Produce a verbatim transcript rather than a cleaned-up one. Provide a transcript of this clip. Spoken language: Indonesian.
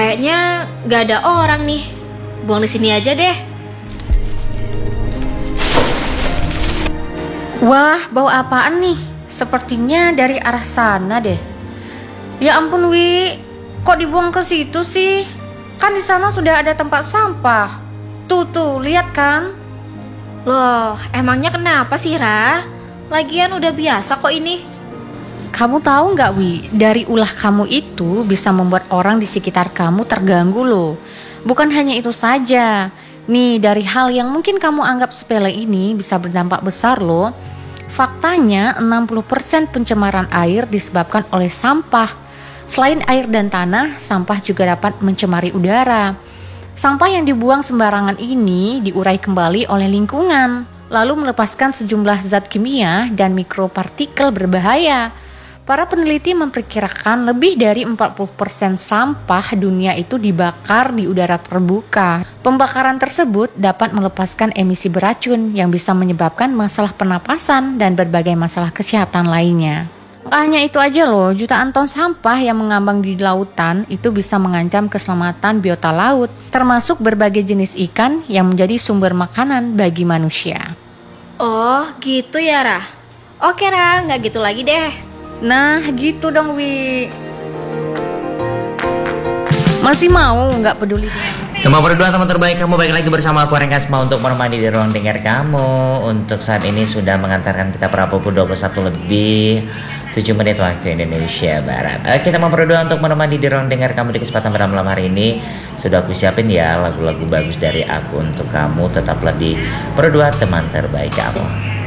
Kayaknya gak ada orang nih. Buang di sini aja deh. Wah, bau apaan nih? Sepertinya dari arah sana deh. Ya ampun Wi, kok dibuang ke situ sih? Kan di sana sudah ada tempat sampah. Tuh tuh, lihat kan? Loh, emangnya kenapa sih Ra? Lagian udah biasa kok ini. Kamu tahu nggak Wi, dari ulah kamu itu bisa membuat orang di sekitar kamu terganggu loh. Bukan hanya itu saja. Nih, dari hal yang mungkin kamu anggap sepele ini bisa berdampak besar loh. Faktanya enam puluh persen pencemaran air disebabkan oleh sampah. Selain air dan tanah, sampah juga dapat mencemari udara. Sampah yang dibuang sembarangan ini diurai kembali oleh lingkungan, lalu melepaskan sejumlah zat kimia dan mikropartikel berbahaya. Para peneliti memperkirakan lebih dari empat puluh persen sampah dunia itu dibakar di udara terbuka. Pembakaran tersebut dapat melepaskan emisi beracun yang bisa menyebabkan masalah pernapasan dan berbagai masalah kesehatan lainnya. Nggak hanya itu aja loh, jutaan ton sampah yang mengambang di lautan itu bisa mengancam keselamatan biota laut, termasuk berbagai jenis ikan yang menjadi sumber makanan bagi manusia. Oh, gitu ya Ra. Oke Ra, nggak gitu lagi deh. Nah gitu dong Wi. Masih mau nggak peduli dengan Teman berdua, teman terbaik kamu, balik lagi bersama aku Rengkasma untuk menemani di ruang dengar kamu. Untuk saat ini sudah mengantarkan kita pada pukul dua puluh satu lebih tujuh menit waktu Indonesia Barat. Oke teman berdua, untuk menemani di ruang dengar kamu di kesempatan pada malam hari ini sudah aku siapin ya lagu-lagu bagus dari aku untuk kamu. Tetaplah di berdua teman terbaik kamu.